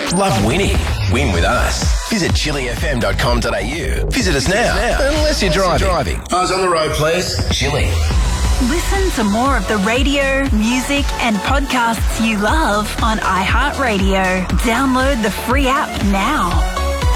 Love winning? Win with us. Visit chilifm.com.au. Visit us now. Unless you're driving. Eyes on the road, please. Chili. Listen to more of the radio, music and podcasts you love on iHeartRadio. Download the free app now.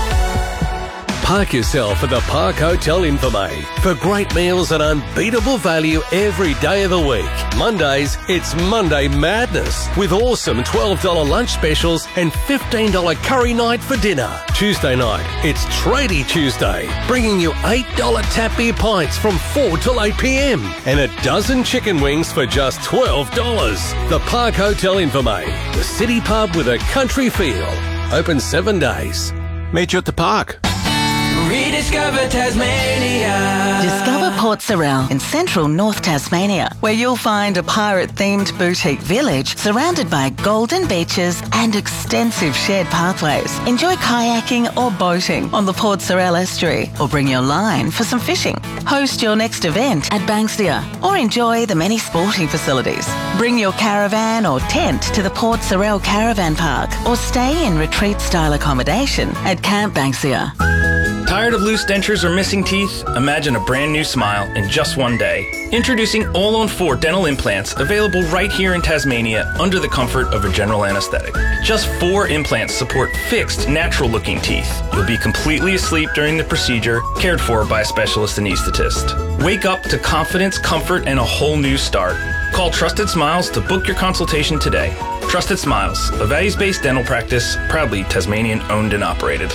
Park yourself at the Park Hotel Infirmary for great meals and unbeatable value every day of the week. Mondays, it's Monday Madness with awesome $12 lunch specials and $15 curry night for dinner. Tuesday night, it's Tradie Tuesday, bringing you $8 tap beer pints from 4 till 8 p.m. and a dozen chicken wings for just $12. The Park Hotel Infirmary, the city pub with a country feel. Open 7 days. Meet you at the park. Rediscover Tasmania. Discover Port Sorell in central North Tasmania, where you'll find a pirate-themed boutique village surrounded by golden beaches and extensive shared pathways. Enjoy kayaking or boating on the Port Sorell estuary, or bring your line for some fishing. Host your next event at Banksia, or enjoy the many sporting facilities. Bring your caravan or tent to the Port Sorell Caravan Park, or stay in retreat-style accommodation at Camp Banksia. Tired of loose dentures or missing teeth? Imagine a brand new smile in just one day. Introducing All-on-4 dental implants, available right here in Tasmania under the comfort of a general anesthetic. Just 4 implants support fixed, natural-looking teeth. You'll be completely asleep during the procedure, cared for by a specialist anaesthetist. Wake up to confidence, comfort, and a whole new start. Call Trusted Smiles to book your consultation today. Trusted Smiles, a values-based dental practice, proudly Tasmanian-owned and operated.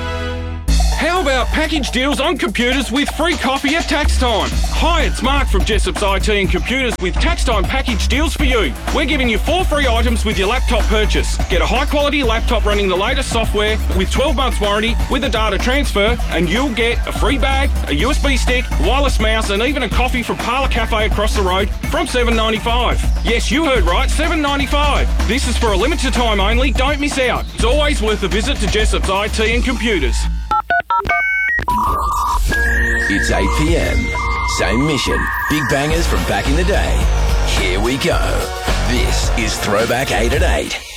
How about package deals on computers with free coffee at tax time? Hi, it's Mark from Jessop's IT and Computers with tax time package deals for you. We're giving you 4 free items with your laptop purchase. Get a high-quality laptop running the latest software with 12 months warranty with a data transfer, and you'll get a free bag, a USB stick, wireless mouse, and even a coffee from Parlour Cafe across the road from $7.95. Yes, you heard right, $7.95. This is for a limited time only. Don't miss out. It's always worth a visit to Jessop's IT and Computers. It's 8 p.m. Same mission. Big bangers from back in the day. Here we go. This is Throwback 8 at 8.